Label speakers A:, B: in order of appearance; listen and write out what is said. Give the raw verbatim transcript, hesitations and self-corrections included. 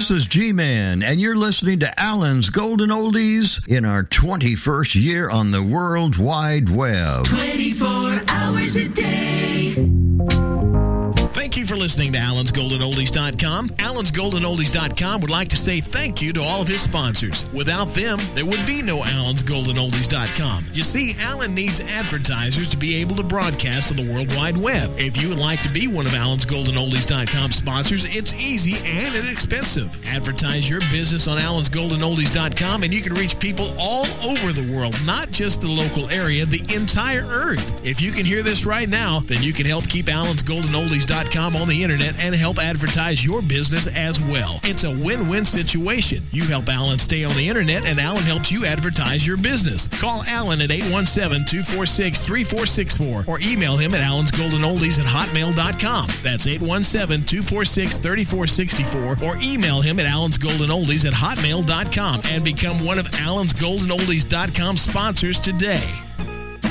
A: This is G-Man, and you're listening to Alan's Golden Oldies in our twenty-first year on the World Wide Web.
B: twenty-four hours a day.
C: Thank you for listening to Alan's Golden Oldies dot com. Alan's Golden Oldies dot com would like to say thank you to all of his sponsors. Without them, there would be no Alan's Golden Oldies dot com. You see, Alan needs advertisers to be able to broadcast on the World Wide Web. If you would like to be one of Alan's Golden Oldies dot com sponsors, it's easy and inexpensive. Advertise your business on Alan's Golden Oldies dot com and you can reach people all over the world, not just the local area, the entire earth. If you can hear this right now, then you can help keep Alan's Golden Oldies dot com on the internet and help advertise your business as well. It's a win-win situation. You help Alan stay on the internet and Alan helps you advertise your business. Call Alan at eight one seven, two four six, three four six four or email him at Alan's Golden Oldies at hotmail dot com. That's eight one seven, two four six, three four six four or email him at Alan's Golden Oldies at hotmail dot com and become one of Alan's Golden Oldies dot com sponsors today.